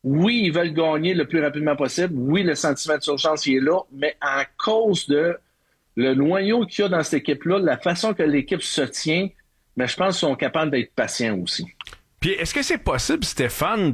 Oui, ils veulent gagner le plus rapidement possible. Oui, le sentiment de surchance, il est là, mais à cause de le noyau qu'il y a dans cette équipe-là, la façon que l'équipe se tient, ben, je pense qu'ils sont capables d'être patients aussi. Puis est-ce que c'est possible, Stéphane,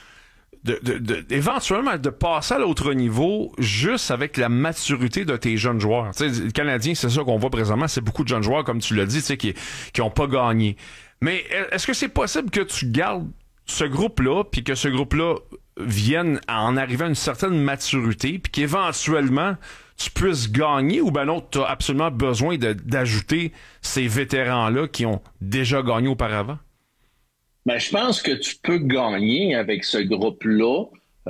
éventuellement de passer à l'autre niveau juste avec la maturité de tes jeunes joueurs? Tu sais, le Canadien, c'est ça qu'on voit présentement, c'est beaucoup de jeunes joueurs, comme tu l'as dit, tu sais, qui ont pas gagné. Mais est-ce que c'est possible que tu gardes ce groupe-là, puis que ce groupe-là vienne à en arriver à une certaine maturité, puis qu'éventuellement tu puisses gagner, ou ben non, tu as absolument besoin d'ajouter ces vétérans-là qui ont déjà gagné auparavant? Ben, je pense que tu peux gagner avec ce groupe-là,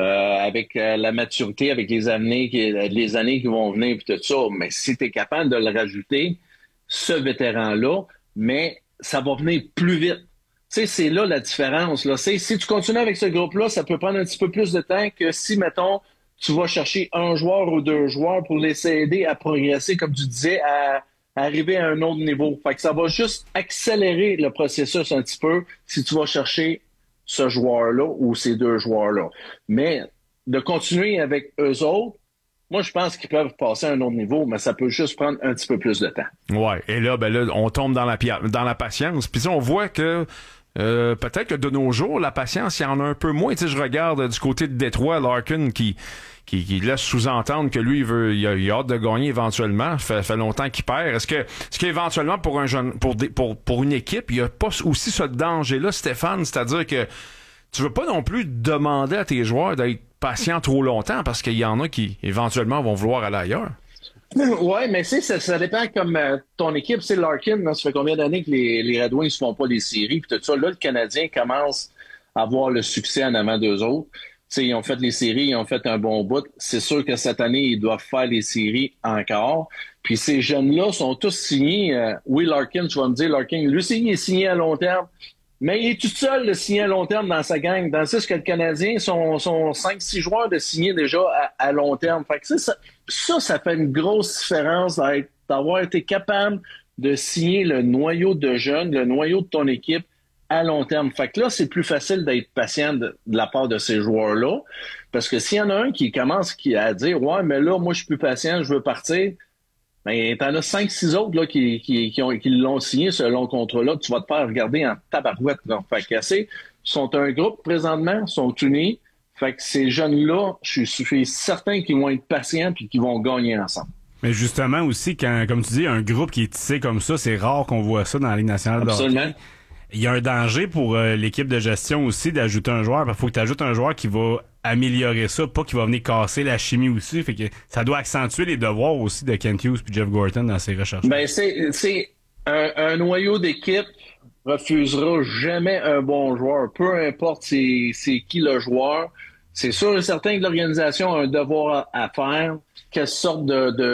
avec la maturité, avec les années qui vont venir, puis tout ça. Mais si tu es capable de le rajouter, ce vétéran-là, mais ça va venir plus vite. Tu sais, c'est là la différence. Là. Si tu continues avec ce groupe-là, ça peut prendre un petit peu plus de temps que si, mettons, tu vas chercher un joueur ou deux joueurs pour les aider à progresser, comme tu disais, à arriver à un autre niveau. Fait que ça va juste accélérer le processus un petit peu si tu vas chercher ce joueur-là ou ces deux joueurs-là. Mais de continuer avec eux autres, moi, je pense qu'ils peuvent passer à un autre niveau, mais ça peut juste prendre un petit peu plus de temps. Ouais. Et là, ben là, on tombe dans la patience. Puis on voit que peut-être que de nos jours, la patience, il y en a un peu moins. Tu sais, je regarde du côté de Détroit, Larkin qui laisse sous-entendre que lui, il a hâte de gagner éventuellement. Ça fait longtemps qu'il perd. Est-ce qu'éventuellement, pour un jeune, pour une équipe, il n'y a pas aussi ce danger-là, Stéphane? C'est-à-dire que tu veux pas non plus demander à tes joueurs d'être patients trop longtemps parce qu'il y en a qui, éventuellement, vont vouloir aller ailleurs. Ouais, mais ça dépend comme ton équipe. C'est Larkin, là, ça fait combien d'années que les Red Wings font pas les séries puis tout ça. Là, le Canadien commence à avoir le succès en avant d'eux autres. T'sais, ils ont fait les séries, ils ont fait un bon bout. C'est sûr que cette année, ils doivent faire les séries encore. Puis ces jeunes-là sont tous signés. Oui, Larkin, tu vas me dire, Larkin, lui aussi, il est signé à long terme. Mais il est tout seul de signer à long terme dans sa gang. Dans ce que le Canadien sont 5-6 joueurs de signer déjà à long terme. Fait que ça fait une grosse différence d'avoir été capable de signer le noyau de jeunes, le noyau de ton équipe à long terme. Fait que là, c'est plus facile d'être patient de la part de ces joueurs-là. Parce que s'il y en a un qui commence à dire « Ouais, mais là, moi, je suis plus patient, je veux partir », ben, t'en as 5-6 autres là, qui l'ont signé, ce long contrat-là, tu vas te faire regarder en tabarouette. Là. Fait que sont un groupe présentement, sont unis. Fait que ces jeunes-là, je suis certain qu'ils vont être patients et qu'ils vont gagner ensemble. Mais justement aussi, quand, comme tu dis, un groupe qui est tissé comme ça, c'est rare qu'on voit ça dans la Ligue nationale de hockey. Absolument. Il y a un danger pour l'équipe de gestion aussi d'ajouter un joueur. Il faut que tu ajoutes un joueur qui va améliorer ça, pas qui va venir casser la chimie aussi. Fait que ça doit accentuer les devoirs aussi de Kent Hughes puis Jeff Gorton dans ses recherches. Ben c'est un noyau d'équipe refusera jamais un bon joueur, peu importe c'est qui le joueur. C'est sûr et certain que l'organisation a un devoir à faire. Quelle sorte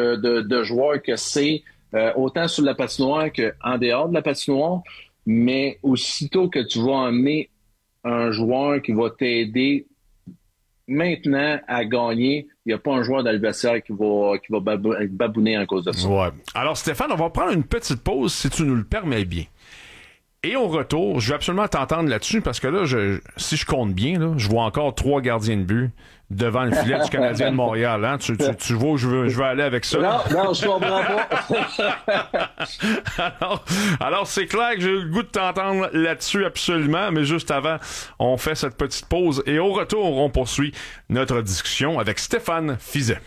de joueur que c'est, autant sur la patinoire qu'en dehors de la patinoire. Mais aussitôt que tu vas emmener un joueur qui va t'aider maintenant à gagner, il n'y a pas un joueur dans le vestiaire qui va babouner en cause de ça. Ouais. Alors Stéphane, on va prendre une petite pause si tu nous le permets bien. Et au retour, je vais absolument t'entendre là-dessus parce que là, si je compte bien, là, je vois encore 3 gardiens de but devant le filet du Canadien de Montréal. Hein? Tu vois où je veux aller avec ça? Non, je comprends pas. alors, c'est clair que j'ai le goût de t'entendre là-dessus absolument, mais juste avant, on fait cette petite pause et au retour, on poursuit notre discussion avec Stéphane Fiset.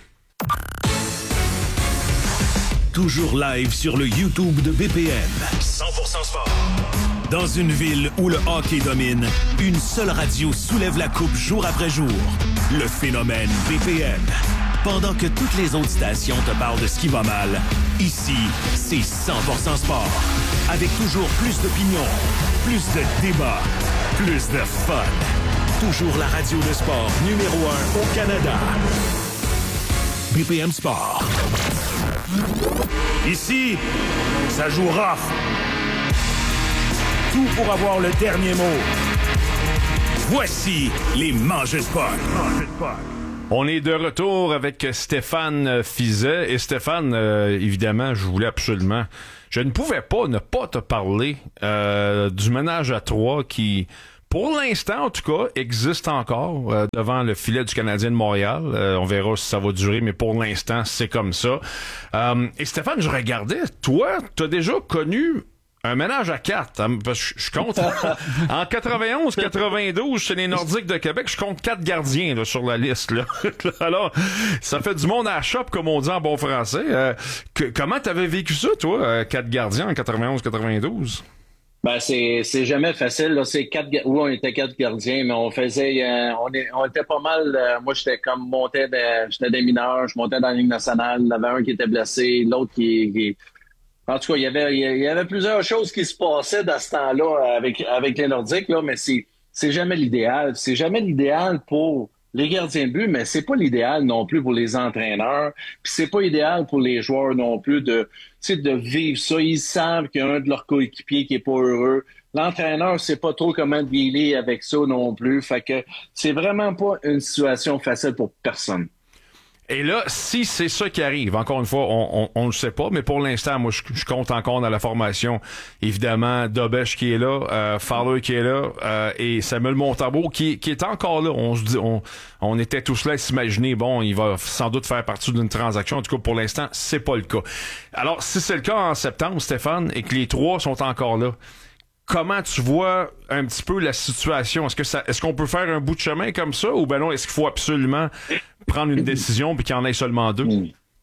Toujours live sur le YouTube de BPM. 100% sport. Dans une ville où le hockey domine, une seule radio soulève la coupe jour après jour. Le phénomène BPM. Pendant que toutes les autres stations te parlent de ce qui va mal, ici, c'est 100% sport. Avec toujours plus d'opinions, plus de débats, plus de fun. Toujours la radio de sport numéro 1 au Canada. BPM Sport. Ici, ça joue rough. Tout pour avoir le dernier mot. Voici les Mangeurs de Puck. On est de retour avec Stéphane Fiset. Et Stéphane, évidemment, je ne pouvais pas ne pas te parler du ménage à 3 qui pour l'instant, en tout cas, existe encore devant le filet du Canadien de Montréal. On verra si ça va durer, mais pour l'instant, c'est comme ça. Et Stéphane, je regardais, toi, t'as déjà connu un ménage à 4, hein, parce que je compte en 91-92 chez les Nordiques de Québec, je compte 4 gardiens là, sur la liste. Là. Alors, ça fait du monde à la shop, comme on dit en bon français. Comment t'avais vécu ça, toi, 4 gardiens en 91-92? Ben c'est jamais facile. Là. C'est oui, on était 4 gardiens, mais on faisait on était pas mal. Moi, j'étais comme j'étais des mineurs, je montais dans la Ligue nationale. Il y en avait un qui était blessé, l'autre qui en tout cas, il y avait plusieurs choses qui se passaient dans ce temps-là avec les Nordiques, là, mais c'est jamais l'idéal. C'est jamais l'idéal pour les gardiens de but, mais c'est pas l'idéal non plus pour les entraîneurs. Puis c'est pas idéal pour les joueurs non plus de vivre ça. Ils savent qu'il y a un de leurs coéquipiers qui est pas heureux. L'entraîneur sait pas trop comment dealer avec ça non plus. Fait que c'est vraiment pas une situation facile pour personne. Et là, si c'est ça qui arrive, encore une fois, on le sait pas, mais pour l'instant, moi, je compte encore dans la formation. Évidemment, Dobesch qui est là, Fowler qui est là, et Samuel Montembeault qui est encore là. On se dit, on était tous là à s'imaginer, bon, il va sans doute faire partie d'une transaction. En tout cas, pour l'instant, c'est pas le cas. Alors, si c'est le cas en septembre, Stéphane, et que les 3 sont encore là, comment tu vois un petit peu la situation? Est-ce qu'on peut faire un bout de chemin comme ça, ou ben non, est-ce qu'il faut absolument prendre une décision puis qu'il y en ait seulement 2?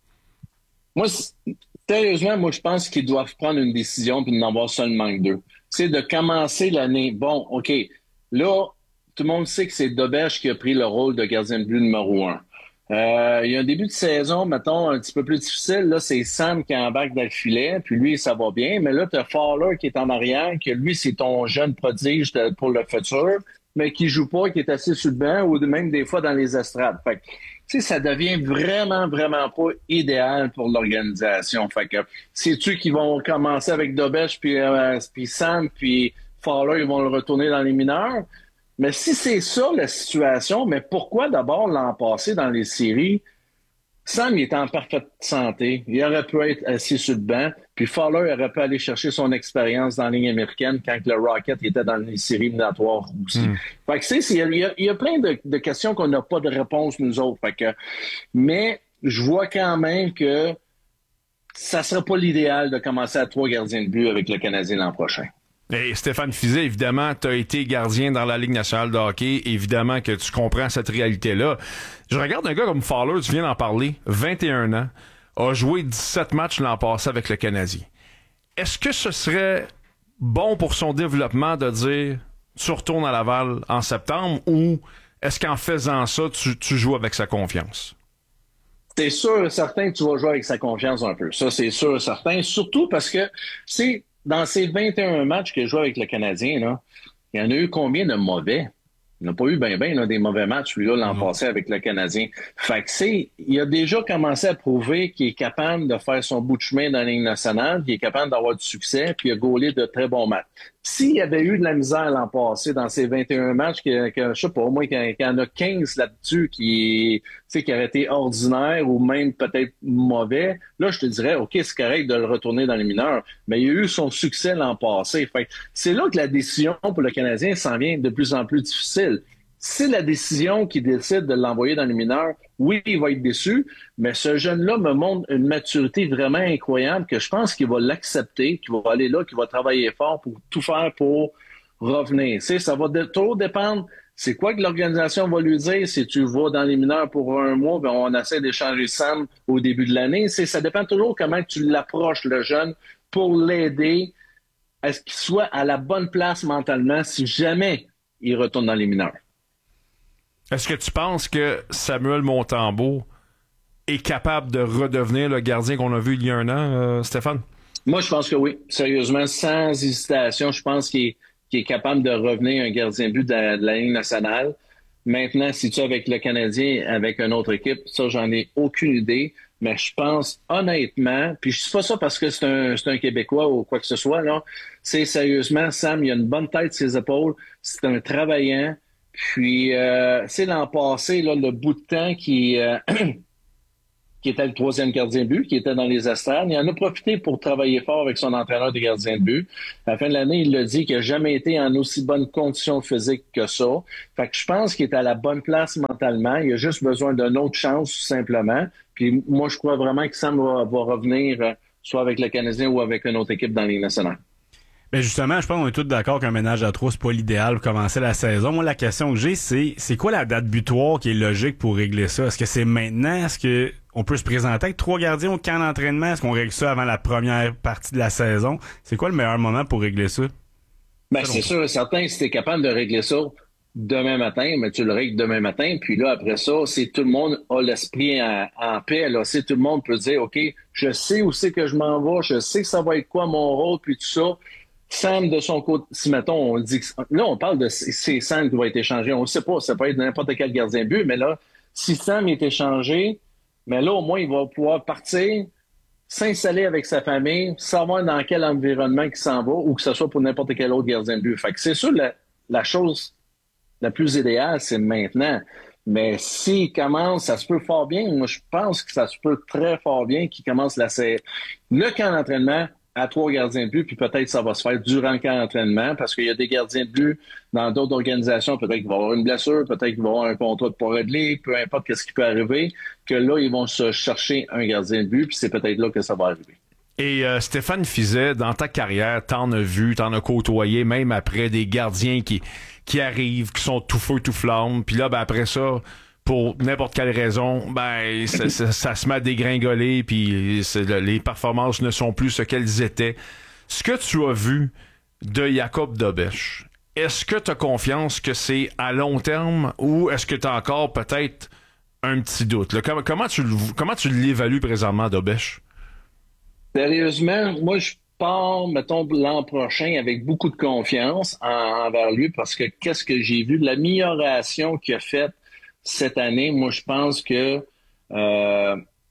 Moi, sérieusement, moi, je pense qu'ils doivent prendre une décision puis d'en avoir seulement 2. C'est de commencer l'année. Bon, OK, là, tout le monde sait que c'est Dobesch qui a pris le rôle de gardien de but numéro 1. Il y a un début de saison, mettons, un petit peu plus difficile. Là, c'est Sam qui embarque dans le filet, puis lui, ça va bien. Mais là, tu as Fowler qui est en arrière, que lui, c'est ton jeune prodige pour le futur, mais qui joue pas, qui est assis sur le banc ou même des fois dans les estrades. Fait que, tu sais, ça devient vraiment, vraiment pas idéal pour l'organisation. Fait que, sais-tu qu'ils vont commencer avec Dobesch, puis Sam, puis Fowler, ils vont le retourner dans les mineurs? Mais si c'est ça la situation, mais pourquoi d'abord l'an passé dans les séries, Sam il est en parfaite santé, il aurait pu être assis sur le banc, puis Fowler aurait pu aller chercher son expérience dans la ligne américaine quand le Rocket était dans les séries éliminatoires aussi. Fait que il y a plein de questions qu'on n'a pas de réponse nous autres. Fait que, mais je vois quand même que ça serait pas l'idéal de commencer à 3 gardiens de but avec le Canadien l'an prochain. Et Stéphane Fiset, évidemment, tu as été gardien dans la Ligue nationale de hockey. Évidemment que tu comprends cette réalité-là. Je regarde un gars comme Fowler, tu viens d'en parler, 21 ans, a joué 17 matchs l'an passé avec le Canadien. Est-ce que ce serait bon pour son développement de dire tu retournes à Laval en septembre, ou est-ce qu'en faisant ça, tu joues avec sa confiance? C'est sûr et certain que tu vas jouer avec sa confiance un peu. Ça, c'est sûr et certain. Surtout parce que c'est dans ces 21 matchs qu'il a joué avec le Canadien, là, il y en a eu combien de mauvais? Il n'a pas eu des mauvais matchs, lui, là, l'an passé avec le Canadien. Fait que il a déjà commencé à prouver qu'il est capable de faire son bout de chemin dans la Ligue nationale, qu'il est capable d'avoir du succès, puis il a gaulé de très bons matchs. S'il y avait eu de la misère l'an passé dans ces 21 matchs, que je sais pas, au moins qu'il y en a 15 là-dessus qui auraient été ordinaires ou même peut-être mauvais, là, je te dirais, OK, c'est correct de le retourner dans les mineurs. Mais il a eu son succès l'an passé. Fait que c'est là que la décision pour le Canadien s'en vient de plus en plus difficile. C'est la décision qui décide de l'envoyer dans les mineurs. Oui, il va être déçu, mais ce jeune-là me montre une maturité vraiment incroyable que je pense qu'il va l'accepter, qu'il va aller là, qu'il va travailler fort pour tout faire pour revenir. Ça va trop dépendre. C'est quoi que l'organisation va lui dire si tu vas dans les mineurs pour un mois, ben on essaie d'échanger Sam au début de l'année. Ça dépend toujours comment tu l'approches, le jeune, pour l'aider à ce qu'il soit à la bonne place mentalement si jamais il retourne dans les mineurs. Est-ce que tu penses que Samuel Montembeault est capable de redevenir le gardien qu'on a vu il y a un an, Stéphane? Moi, je pense que oui. Sérieusement, sans hésitation, je pense qu'il est capable de revenir un gardien de but de la Ligue nationale. Maintenant, si tu es avec le Canadien, avec une autre équipe, ça, j'en ai aucune idée. Mais je pense honnêtement, puis je dis pas ça parce que c'est un Québécois ou quoi que ce soit, là. C'est sérieusement, Sam, il a une bonne tête sur ses épaules. C'est un travaillant. Puis, l'an passé, là, le bout de temps qui qui était le troisième gardien de but, qui était dans les estrades. Il en a profité pour travailler fort avec son entraîneur de gardien de but. À la fin de l'année, il l'a dit qu'il n'a jamais été en aussi bonne condition physique que ça. Fait que je pense qu'il est à la bonne place mentalement. Il a juste besoin d'une autre chance, tout simplement. Puis moi, je crois vraiment que Sam va revenir soit avec le Canadien ou avec une autre équipe dans la Ligue nationale. Ben justement, je pense qu'on est tous d'accord qu'un ménage à trois, c'est pas l'idéal pour commencer la saison. Moi, la question que j'ai, c'est quoi la date butoir qui est logique pour régler ça? Est-ce que c'est maintenant? Est-ce que on peut se présenter avec 3 gardiens au camp d'entraînement? Est-ce qu'on règle ça avant la première partie de la saison? C'est quoi le meilleur moment pour régler ça? Ben, c'est sûr et certain, si tu es capable de régler ça demain matin, mais tu le règles demain matin, puis là, après ça, si tout le monde a l'esprit en paix, là, si tout le monde peut dire, OK, je sais où c'est que je m'en vais, je sais que ça va être quoi mon rôle, puis tout ça. Sam, de son côté, si mettons, on dit que, là, on parle de c'est Sam qui va être échangé. On ne sait pas, ça peut être n'importe quel gardien de but, mais là, si Sam est échangé, mais là, au moins, il va pouvoir partir, s'installer avec sa famille, savoir dans quel environnement il s'en va, ou que ce soit pour n'importe quel autre gardien de but. Fait que c'est sûr, la chose la plus idéale, c'est maintenant. Mais s'il commence, ça se peut fort bien. Moi, je pense que ça se peut très fort bien qu'il commence le camp d'entraînement à 3 gardiens de but, puis peut-être ça va se faire durant le camp d'entraînement, parce qu'il y a des gardiens de but dans d'autres organisations, peut-être qu'il va y avoir une blessure, peut-être qu'il va y avoir un contrat de pas réglé, peu importe qu'est-ce qui peut arriver, que là, ils vont se chercher un gardien de but, puis c'est peut-être là que ça va arriver. Et Stéphane Fiset, dans ta carrière, t'en as vu, t'en as côtoyé, même après des gardiens qui arrivent, qui sont tout feu, tout flamme, puis là, ben après ça, pour n'importe quelle raison, ben ça se met à dégringoler, puis les performances ne sont plus ce qu'elles étaient. Ce que tu as vu de Jakub Dobeš, est-ce que tu as confiance que c'est à long terme ou est-ce que tu as encore peut-être un petit doute? Là, comment tu l'évalues présentement, Dobeš? Sérieusement, moi, je pars, mettons, l'an prochain avec beaucoup de confiance envers lui parce que qu'est-ce que j'ai vu de l'amélioration qu'il a faite cette année, moi, je pense que il va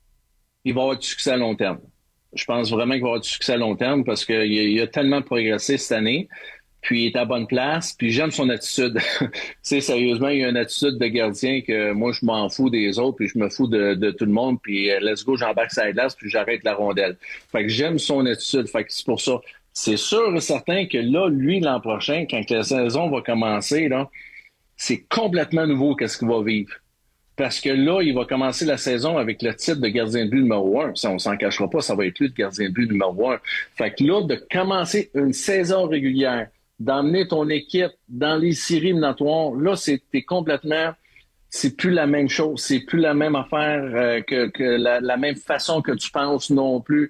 avoir du succès à long terme. Je pense vraiment qu'il va avoir du succès à long terme parce qu'il a tellement progressé cette année, puis il est à bonne place, puis j'aime son attitude. Tu sais, sérieusement, il a une attitude de gardien que moi, je m'en fous des autres, puis je me fous de tout le monde, puis let's go, j'embarque sa glace, puis j'arrête la rondelle. Fait que j'aime son attitude, fait que c'est pour ça. C'est sûr et certain que là, lui, l'an prochain, quand la saison va commencer, là, c'est complètement nouveau qu'est-ce qu'il va vivre. Parce que là, il va commencer la saison avec le titre de gardien de but numéro 1. Ça, on s'en cachera pas, ça va être lui le gardien de but numéro 1. Fait que là, de commencer une saison régulière, d'emmener ton équipe dans les séries éliminatoires, là, t'es complètement... C'est plus la même chose, c'est plus la même affaire que la même façon que tu penses non plus.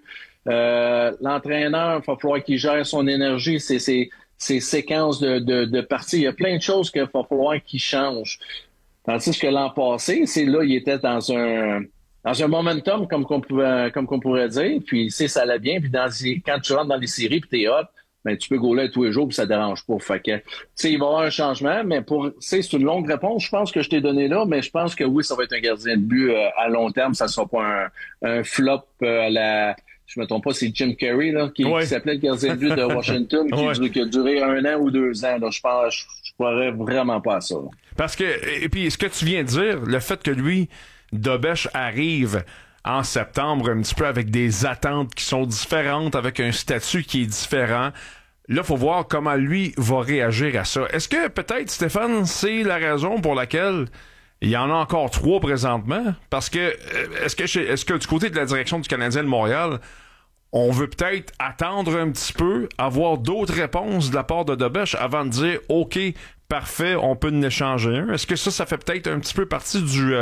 L'entraîneur, il va falloir qu'il gère son énergie, ces séquences de parties. Il y a plein de choses qu'il va falloir qu'il change. Tandis que l'an passé, c'est là, il était dans un momentum, comme qu'on pourrait dire, puis ça allait bien, puis quand tu rentres dans les séries puis t'es hot, ben tu peux gauler tous les jours puis ça dérange pas. Fait que, il va y avoir un changement, mais c'est une longue réponse, je pense que je t'ai donné là, mais je pense que oui, ça va être un gardien de but à long terme, ça sera pas un flop à la... Je me trompe pas, c'est Jim Carrey là, qui s'appelait le gardien de but de Washington, qui a duré 1 an ou 2 ans. Donc, je croirais vraiment pas à ça. Là. Parce que, et puis, ce que tu viens de dire, le fait que lui, Dobeš arrive en septembre un petit peu avec des attentes qui sont différentes, avec un statut qui est différent, là, faut voir comment lui va réagir à ça. Est-ce que peut-être, Stéphane, c'est la raison pour laquelle il y en a encore 3 présentement? Parce que est-ce que du côté de la direction du Canadien de Montréal, on veut peut-être attendre un petit peu, avoir d'autres réponses de la part de Dobeš avant de dire « OK, parfait, on peut en échanger un ». Est-ce que ça fait peut-être un petit peu partie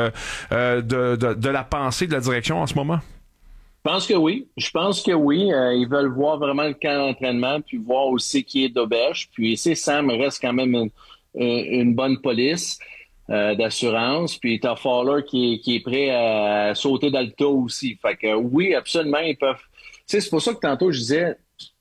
de la pensée de la direction en ce moment? Je pense que oui. Ils veulent voir vraiment le camp d'entraînement, puis voir aussi qui est Dobeš. Puis Sam reste quand même une bonne police d'assurance. Puis t'as Fowler qui est prêt à sauter dans le tas aussi. Fait que oui, absolument, ils peuvent... c'est pour ça que tantôt je disais,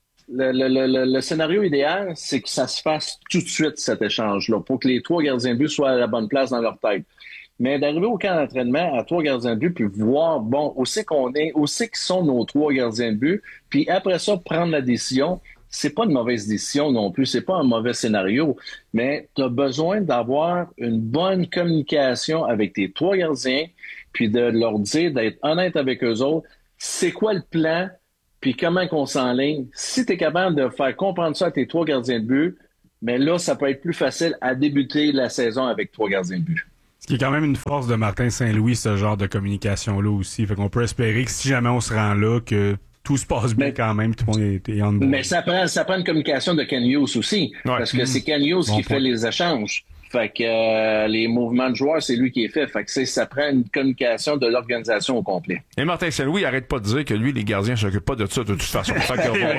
le scénario idéal, c'est que ça se fasse tout de suite, cet échange-là, pour que les 3 gardiens de but soient à la bonne place dans leur tête. Mais d'arriver au camp d'entraînement à 3 gardiens de but, puis voir, bon, où c'est qu'on est, où c'est qu'ils sont nos 3 gardiens de but, puis après ça, prendre la décision. C'est pas une mauvaise décision non plus, c'est pas un mauvais scénario, mais tu as besoin d'avoir une bonne communication avec tes 3 gardiens, puis de leur dire, d'être honnête avec eux autres, c'est quoi le plan, puis comment qu'on s'enligne. Si tu es capable de faire comprendre ça à tes 3 gardiens de but, mais là, ça peut être plus facile à débuter la saison avec 3 gardiens de but. Ce qui est quand même une force de Martin Saint-Louis, ce genre de communication-là aussi. Fait qu'on peut espérer que si jamais on se rend là, que tout se passe bien quand même, tout le monde est en bout. Mais ça prend une communication de Ken Hughes aussi, parce que c'est Ken Hughes qui fait les échanges. Fait que les mouvements de joueurs, c'est lui qui est fait. Fait que ça prend une communication de l'organisation au complet. Et Martin Saint-Louis, il arrête pas de dire que lui, les gardiens s'occupent pas de ça de toute façon. Fait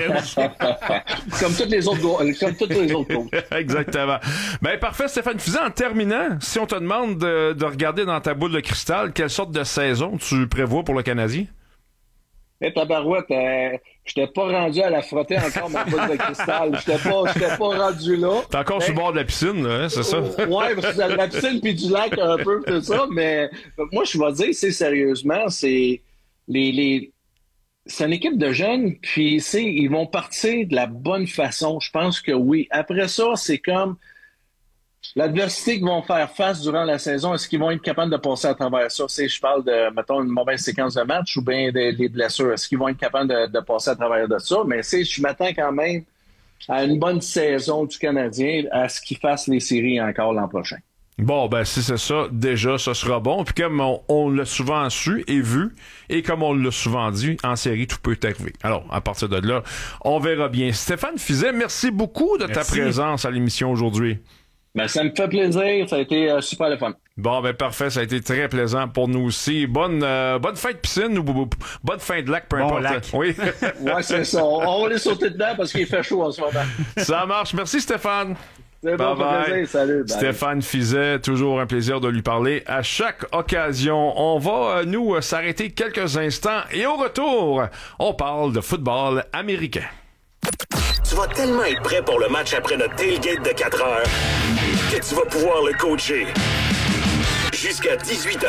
que, comme tous les autres coachs. Exactement. Ben parfait, Stéphane Fiset. En terminant, si on te demande de regarder dans ta boule de cristal, quelle sorte de saison tu prévois pour le Canadien? Tabarouette, j'étais pas rendu à la frotter encore ma boule de cristal. J'étais pas rendu là. T'es encore sur le bord de la piscine, là, hein, c'est ça? Ouais, parce que la piscine puis du lac un peu, tout ça. Mais moi, je vais dire, sérieusement, c'est c'est une équipe de jeunes, puis ils vont partir de la bonne façon. Je pense que oui. Après ça, c'est comme l'adversité qu'ils vont faire face durant la saison, est-ce qu'ils vont être capables de passer à travers ça? Je parle de, mettons, une mauvaise séquence de match ou bien des blessures. Est-ce qu'ils vont être capables de passer à travers de ça? Mais je m'attends quand même à une bonne saison du Canadien, à ce qu'ils fassent les séries encore l'an prochain. Bon, ben si c'est ça, déjà, ça sera bon. Puis comme on l'a souvent su et vu, et comme on l'a souvent dit, en série, tout peut arriver. Alors, à partir de là, on verra bien. Stéphane Fiset, merci beaucoup de ta présence à l'émission aujourd'hui. Ben, ça me fait plaisir. Ça a été super le fun. Bon, ben parfait. Ça a été très plaisant pour nous aussi. Bonne fin de piscine ou bonne fin de lac, peu importe. Lac. Oui. Ouais, c'est ça. On va aller sauter dedans parce qu'il fait chaud en ce moment. Ça marche. Merci, Stéphane. C'est bon, plaisir. Salut. Bye. Stéphane Fiset, toujours un plaisir de lui parler à chaque occasion. On va, nous, s'arrêter quelques instants et au retour, on parle de football américain. Tu vas tellement être prêt pour le match après notre tailgate de 4 heures que tu vas pouvoir le coacher jusqu'à 18h.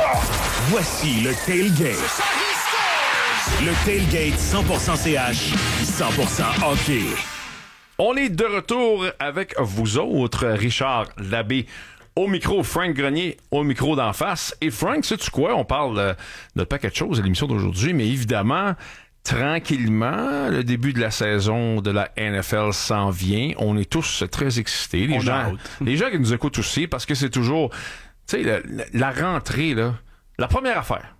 Voici le Tailgate. Le Tailgate 100% CH, 100% hockey. On est de retour avec vous autres, Richard Labbé au micro, Frank Grenier au micro d'en face. Et Frank, sais-tu quoi? On parle de paquet de choses à l'émission d'aujourd'hui, mais évidemment, tranquillement, le début de la saison de la NFL s'en vient. On est tous très excités. Les gens qui nous écoutent aussi, parce que c'est toujours, tu sais, la rentrée, là, la première affaire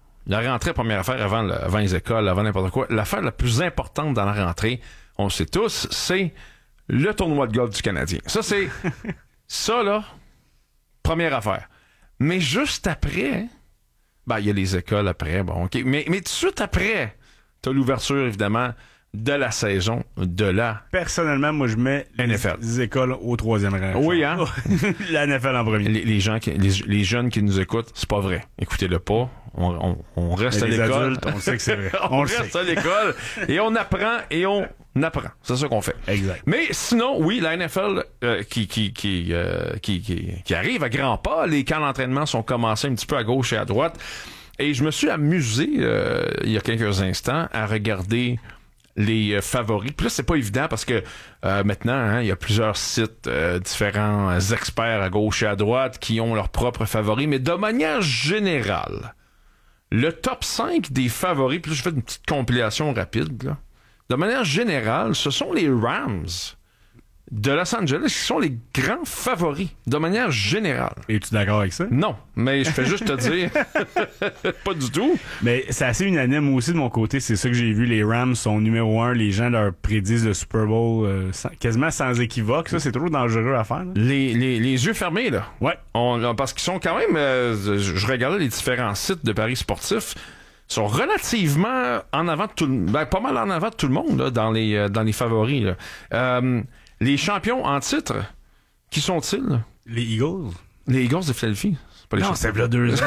avant les écoles, avant n'importe quoi, l'affaire la plus importante dans la rentrée, on le sait tous, c'est le tournoi de golf du Canadien. Ça, c'est ça, là, première affaire. Mais juste après, ben, il y a les écoles après, bon, OK. Mais tout de suite après, t'as l'ouverture, évidemment, de la saison de la... Personnellement, moi, je mets NFL. Les écoles au 3e rang. Oui, hein? La NFL en premier. Les jeunes qui nous écoutent, c'est pas vrai. Écoutez-le pas. On reste à l'école. Adultes, on sait que c'est vrai. on reste à l'école et on apprend et on apprend. C'est ça qu'on fait. Exact. Mais sinon, oui, la NFL qui arrive à grands pas. Les camps d'entraînement sont commencés un petit peu à gauche et à droite. Et je me suis amusé il y a quelques instants à regarder les favoris. Puis là, c'est pas évident parce que maintenant, hein, il y a plusieurs sites, différents experts à gauche et à droite qui ont leurs propres favoris. Mais de manière générale, le top 5 des favoris, puis là, je fais une petite compilation rapide, là. De manière générale, ce sont les Rams de Los Angeles qui sont les grands favoris, de manière générale. Es-tu d'accord avec ça? Non, mais je fais juste te dire, pas du tout. Mais c'est assez unanime aussi de mon côté, c'est ça que j'ai vu, les Rams sont numéro 1, les gens leur prédisent le Super Bowl quasiment sans équivoque, ça c'est toujours dangereux à faire. Là. Les yeux fermés, là. Ouais. Parce qu'ils sont quand même, je regardais les différents sites de paris sportifs, sont relativement en avant de tout le monde, pas mal en avant de tout le monde, là, dans les favoris, là. Les champions en titre, qui sont-ils? Les Eagles. Les Eagles de Philadelphie. C'est pas les non, c'est là 2 ans.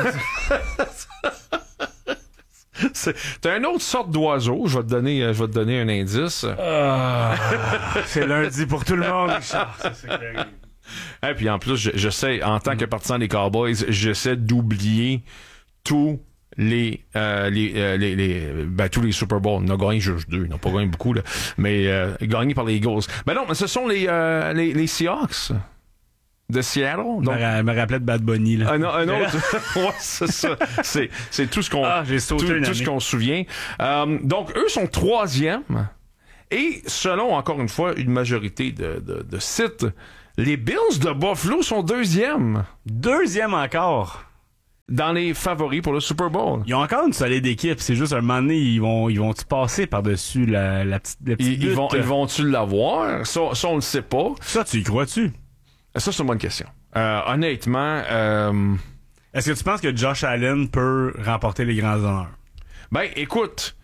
T'as une autre sorte d'oiseau. Je vais te donner un indice. C'est lundi pour tout le monde, Richard. Ça, c'est clair. Et puis en plus, je sais, en tant que partisan des Cowboys, j'essaie d'oublier tous les tous les Super Bowls. On a gagné juste 2, ils n'ont pas gagné beaucoup, là, mais gagné par les Eagles. Ben non, mais ce sont les Seahawks de Seattle. Donc, me rappelait de Bad Bunny, là. un autre. Ouais, c'est ça. C'est tout ce qu'on, j'ai sauté une tout année. ce qu'on se souvient. Donc, eux sont 3e. Et selon, encore une fois, une majorité de sites, les Bills de Buffalo sont 2e. 2e encore. Dans les favoris pour le Super Bowl. Ils ont encore une solide équipe. C'est juste, un moment donné, ils vont-tu passer par-dessus la petite Ils vont-tu l'avoir? Ça, on le sait pas. Ça, tu y crois-tu? Ça, c'est une bonne question. Honnêtement, est-ce que tu penses que Josh Allen peut remporter les grands honneurs? ben, écoute,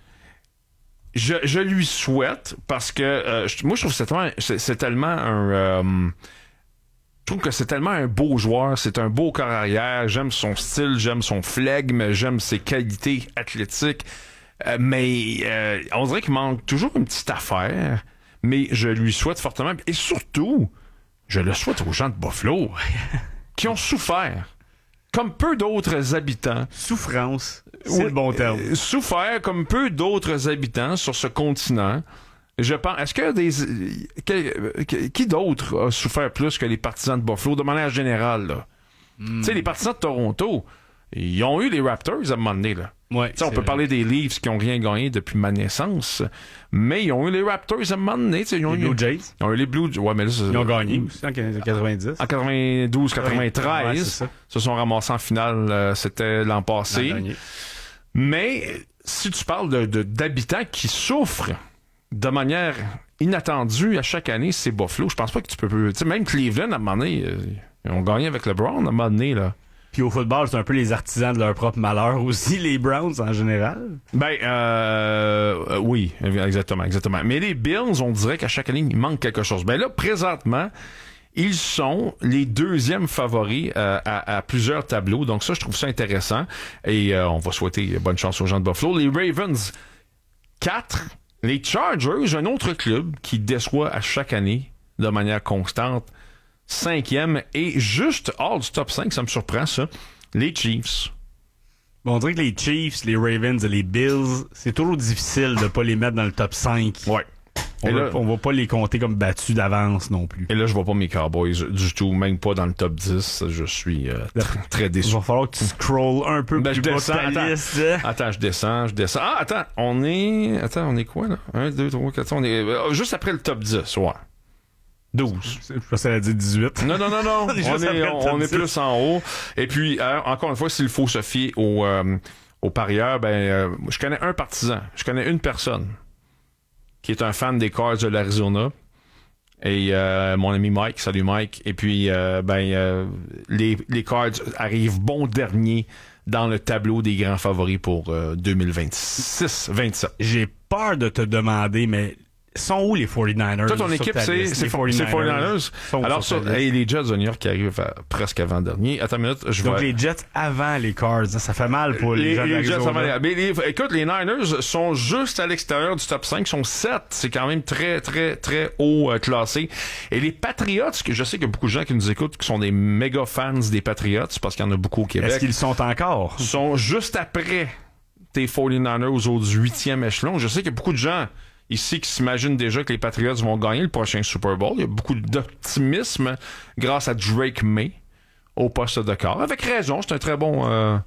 je lui souhaite parce que moi, je trouve que c'est tellement un... je trouve que c'est tellement un beau joueur, c'est un beau corps arrière, j'aime son style, j'aime son flegme, j'aime ses qualités athlétiques, mais on dirait qu'il manque toujours une petite affaire, mais je lui souhaite fortement, et surtout, je le souhaite aux gens de Buffalo, qui ont souffert, comme peu d'autres habitants. Souffrance, c'est le bon terme. Souffert comme peu d'autres habitants sur ce continent. Je pense. Est-ce que qui d'autre a souffert plus que les partisans de Buffalo de manière générale, là? Tu sais, les partisans de Toronto, ils ont eu les Raptors à un moment donné, là. Ouais, on peut parler des Leafs qui ont rien gagné depuis ma naissance, mais ils ont eu les Raptors à un moment donné. Les Blue Jays. Ils ont eu les Blue Jays. Ouais, mais là, ils ont gagné aussi en 90. En 92, 93. Ouais, c'est ça. Se sont ramassés en finale, c'était l'an passé. Mais si tu parles d'habitants qui souffrent de manière inattendue à chaque année, c'est Buffalo. Je pense pas que tu peux... Tu sais, même Cleveland, à un moment donné, ils ont gagné avec LeBron, à un moment donné, là. Puis au football, c'est un peu les artisans de leur propre malheur aussi, les Browns en général. Ben, oui, exactement. Mais les Bills, on dirait qu'à chaque année, il manque quelque chose. Ben là, présentement, ils sont les 2e favoris à plusieurs tableaux. Donc ça, je trouve ça intéressant. Et on va souhaiter bonne chance aux gens de Buffalo. Les Ravens, 4. Les Chargers, un autre club qui déçoit à chaque année de manière constante, 5e et juste hors du top 5, ça me surprend ça, les Chiefs. Bon, on dirait que les Chiefs, les Ravens et les Bills, c'est toujours difficile de pas les mettre dans le top 5. Ouais. On va pas les compter comme battus d'avance non plus. Et là, je vois pas mes Cowboys du tout, même pas dans le top 10. Je suis très déçu. Il va falloir que tu scrolls un peu plus bas de ta liste. Attends, je descends. Ah, attends, on est quoi, là? 1, 2, 3, 4, on est juste après le top 10, ouais. 12. Je pensais à dire 18. Non. on est plus en haut. Et puis, encore une fois, s'il faut se fier aux parieurs, je connais un partisan. Je connais une personne qui est un fan des Cards de l'Arizona. Et mon ami Mike, salut Mike. Et puis, les Cards arrivent bon dernier dans le tableau des grands favoris pour 2026-27. J'ai peur de te demander, mais sont où les 49ers? Toi, ton équipe, c'est 49ers. Alors, ça, les Jets de New York qui arrivent presque avant-dernier. Attends une minute, Donc, les Jets avant les Cards. Ça fait mal pour les gens de l'Arizona. Écoute, les Niners sont juste à l'extérieur du top 5. Ils sont 7. C'est quand même très, très, très haut classé. Et les Patriots, que je sais qu'il y a beaucoup de gens qui nous écoutent qui sont des méga fans des Patriots, parce qu'il y en a beaucoup au Québec. Est-ce qu'ils sont encore? Sont juste après tes 49ers au 8e échelon. Je sais qu'il y a beaucoup de gens ici qui s'imaginent déjà que les Patriots vont gagner le prochain Super Bowl. Il y a beaucoup d'optimisme grâce à Drake May au poste de quart. Avec raison, c'est un très bon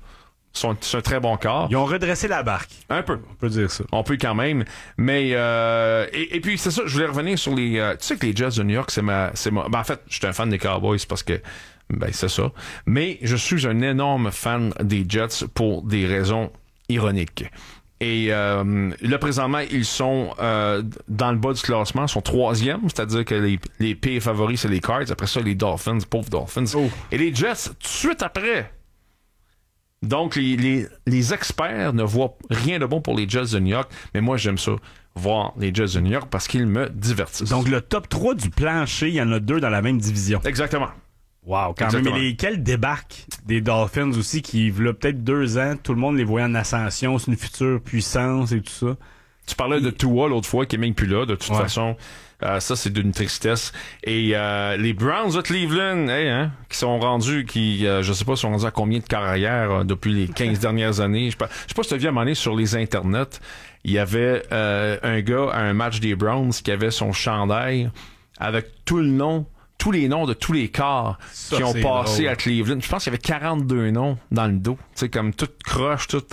quart. Ils ont redressé la barque. Un peu. On peut dire ça. On peut quand même. Mais et puis c'est ça, je voulais revenir sur les... tu sais que les Jets de New York, c'est ma en fait, je suis un fan des Cowboys parce que c'est ça. Mais je suis un énorme fan des Jets pour des raisons ironiques. Et là, présentement, ils sont dans le bas du classement, ils sont 3e, c'est-à-dire que les pires favoris, c'est les Cards. Après ça, les Dolphins, pauvres Dolphins. Oh. Et les Jets, tout de suite après. Donc, les experts ne voient rien de bon pour les Jets de New York, mais moi, j'aime ça, voir les Jets de New York, parce qu'ils me divertissent. Donc, le top 3 du plancher, il y en a 2 dans la même division. Exactement. Wow, quand même. Mais lesquels débarquent des Dolphins aussi, qui, il y a peut-être 2 ans, tout le monde les voyait en ascension, c'est une future puissance et tout ça. Tu parlais de Tua l'autre fois, qui est même plus là, de toute façon. Ça, c'est d'une tristesse. Et les Browns de Cleveland, qui sont rendus, je sais pas, sont rendus à combien de carrières depuis les 15 dernières années. Je sais pas si tu as vu à un moment donné sur les internets, il y avait un gars à un match des Browns qui avait son chandail avec tout le tous les noms de tous les corps qui ont passé à Cleveland. Je pense qu'il y avait 42 noms dans le dos. Tu sais, comme tout croche, tout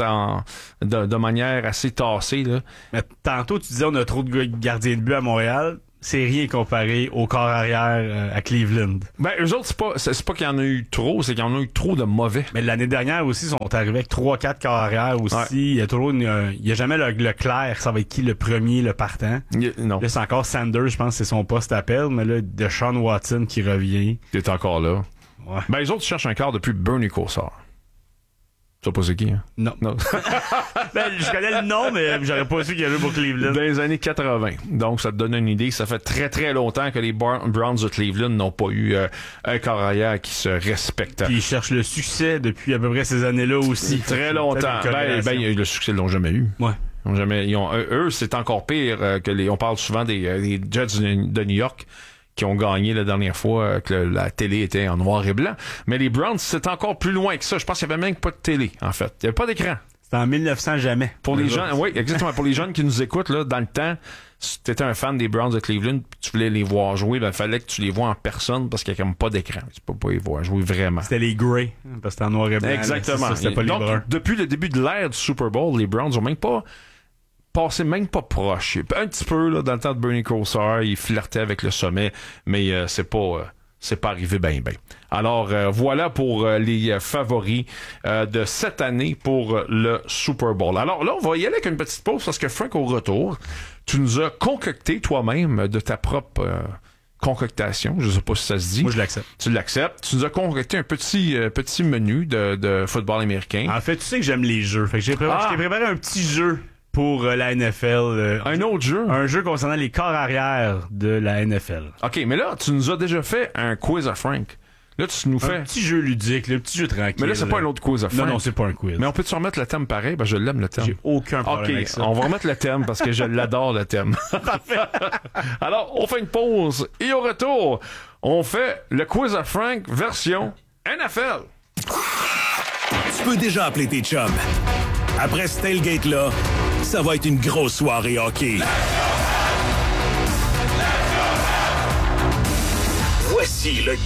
de manière assez tassée, là. Mais tantôt, tu disais on a trop de gardiens de but à Montréal. C'est rien comparé au corps arrière à Cleveland. Ben, eux autres, c'est pas qu'il y en a eu trop, c'est qu'il y en a eu trop de mauvais. Mais l'année dernière aussi, ils sont arrivés avec 3-4 corps arrière aussi. Ouais. Il y a toujours il y a jamais le clair, ça va être qui le premier, le partant. Non. Là, c'est encore Sanders, je pense que c'est son poste appel, mais là, Deshaun Watson qui revient. Il est encore là. Ouais. Ben, les autres cherchent un quart depuis Bernie Kosar. Tu sais pas c'est qui, hein? Non. Ben, je connais le nom, mais j'aurais pas su qu'il y avait pour Cleveland. Dans les années 80. Donc, ça te donne une idée. Ça fait très, très longtemps que les Browns de Cleveland n'ont pas eu un corps arrière qui se respecte. Puis ils cherchent le succès depuis à peu près ces années-là aussi. Très longtemps. Le succès, ils l'ont jamais eu. Ouais. Eux, c'est encore pire on parle souvent des Jets de New York qui ont gagné la dernière fois que la télé était en noir et blanc. Mais les Browns, c'est encore plus loin que ça. Je pense qu'il y avait même pas de télé, en fait. Il y avait pas d'écran. C'était en 1900 jamais. Pour les gens, oui, exactement. Pour les jeunes qui nous écoutent, là, dans le temps, si t'étais un fan des Browns de Cleveland, tu voulais les voir jouer, ben, fallait que tu les vois en personne parce qu'il y a comme pas d'écran. Tu peux pas les voir jouer vraiment. C'était les Grey, parce que c'était en noir et blanc. Exactement. Là, c'était pas les Donc, bruns. depuis le début de l'ère du Super Bowl, les Browns ont même pas passé même pas proche. Un petit peu, là, dans le temps de Bernie Kosar, il flirtait avec le sommet, mais c'est pas arrivé ben. Alors, voilà pour les favoris de cette année pour le Super Bowl. Alors là, on va y aller avec une petite pause parce que Frank, au retour, tu nous as concocté toi-même de ta propre concoctation. Je sais pas si ça se dit. Moi, je l'accepte. Tu l'acceptes. Tu nous as concocté un petit menu de football américain. En fait, tu sais que j'aime les jeux. Fait que je t'ai préparé un petit jeu pour la NFL. Un autre jeu? Un jeu concernant les corps arrière de la NFL. OK, mais là, tu nous as déjà fait un quiz à Frank. Là, tu nous fais... Un petit jeu ludique, le petit jeu tranquille. Mais là, c'est pas un autre quiz à Frank. Non, c'est pas un quiz. Mais on peut-tu remettre le thème pareil? Ben, je l'aime, le thème. J'ai aucun problème avec ça. On va remettre le thème parce que je l'adore, le thème. Alors, on fait une pause et au retour, on fait le quiz à Frank version NFL. Tu peux déjà appeler tes chums. Après ce tailgate-là, ça va être une grosse soirée hockey. Voici le